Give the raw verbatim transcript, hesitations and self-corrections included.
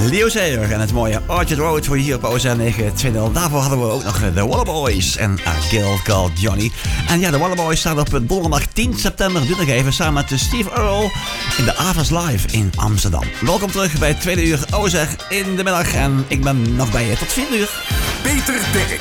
Leo Sayer en het mooie Orchard Road voor je hier op O Z negen twintig. Daarvoor hadden we ook nog de Wallaboys en A Girl Called Johnny. En ja, de Wallaboys staan op donderdag tien september dit nog even samen met Steve Earle in de Avas Live in Amsterdam. Welkom terug bij het tweede uur O Z in de middag en ik ben nog bij je tot vier uur. Peter Dirk